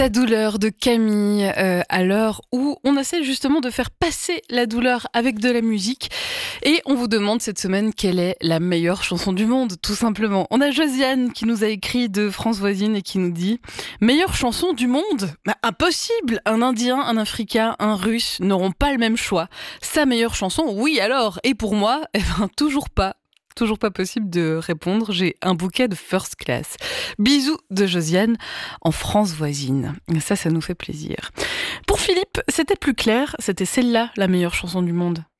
La douleur de Camille, à l'heure où on essaie justement de faire passer la douleur avec de la musique. Et on vous demande cette semaine quelle est la meilleure chanson du monde, tout simplement. On a Josiane qui nous a écrit de France Voisine et qui nous dit « Meilleure chanson du monde ? Impossible ! Un Indien, un Africain, un Russe n'auront pas le même choix. Sa meilleure chanson, oui alors. Et pour moi, toujours pas. Toujours pas possible de répondre, j'ai un bouquet de first class. Bisous de Josiane en France Voisine. Ça nous fait plaisir. Pour Philippe, c'était plus clair, c'était celle-là la meilleure chanson du monde.